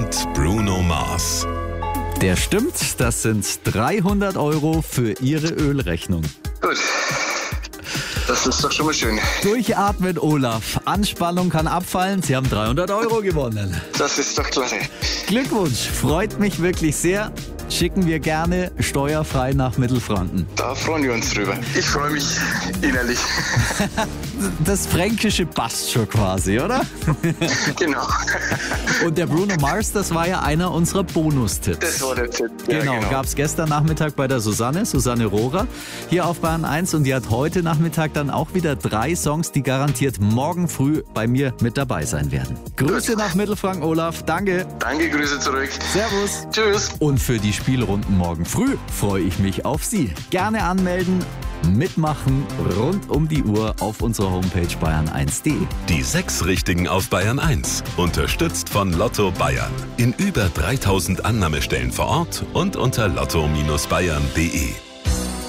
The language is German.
und Bruno Mars. Der stimmt, das sind 300 € für Ihre Ölrechnung. Gut. Das ist doch schon mal schön. Durchatmen, Olaf. Anspannung kann abfallen. Sie haben 300 € gewonnen. Das ist doch klasse. Glückwunsch, freut mich wirklich sehr. Schicken wir gerne steuerfrei nach Mittelfranken. Da freuen wir uns drüber. Ich freue mich innerlich. Das Fränkische passt schon quasi, oder? Genau. Und der Bruno Mars, das war ja einer unserer Bonustipps. Das war der Tipp. Ja, Genau, gab es gestern Nachmittag bei der Susanne Rohrer hier auf Bayern 1 und die hat heute Nachmittag dann auch wieder 3 Songs, die garantiert morgen früh bei mir mit dabei sein werden. Grüße nach Mittelfranken, Olaf. Danke. Danke, Grüße zurück. Servus. Tschüss. Und für die Spielrunden morgen früh freue ich mich auf Sie. Gerne anmelden, mitmachen rund um die Uhr auf unserer Homepage bayern1.de. Die 6 Richtigen auf Bayern 1. Unterstützt von Lotto Bayern. In über 3000 Annahmestellen vor Ort und unter lotto-bayern.de.